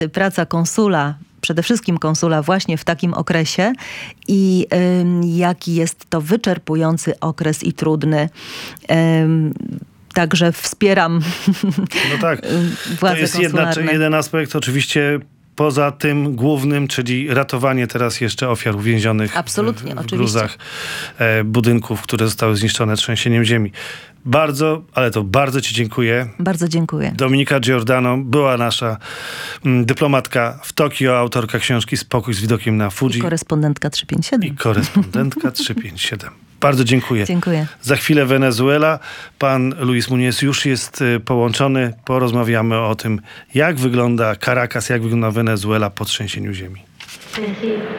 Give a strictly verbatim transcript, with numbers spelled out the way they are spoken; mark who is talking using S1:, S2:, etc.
S1: Praca konsula, przede wszystkim konsula właśnie w takim okresie i ym, jaki jest to wyczerpujący okres i trudny. Ym, Także wspieram
S2: No tak,
S1: władze
S2: to jest jedna,
S1: konsularne.
S2: jeden aspekt oczywiście poza tym głównym, czyli ratowanie teraz jeszcze ofiar uwięzionych
S1: Absolutnie,
S2: w, w
S1: oczywiście.
S2: gruzach e, budynków, które zostały zniszczone trzęsieniem ziemi. Bardzo, ale to bardzo ci dziękuję.
S1: Bardzo dziękuję.
S2: Dominika Giordano była nasza mm, dyplomatka w Tokio, autorka książki Spokój z widokiem na Fuji.
S1: I korespondentka trzysta pięćdziesiąt siedem.
S2: I korespondentka trzysta pięćdziesiąt siedem. Bardzo dziękuję.
S1: Dziękuję.
S2: Za chwilę Wenezuela. Pan Luis Muñoz już jest y, połączony. Porozmawiamy o tym, jak wygląda Caracas, jak wygląda Wenezuela po trzęsieniu ziemi.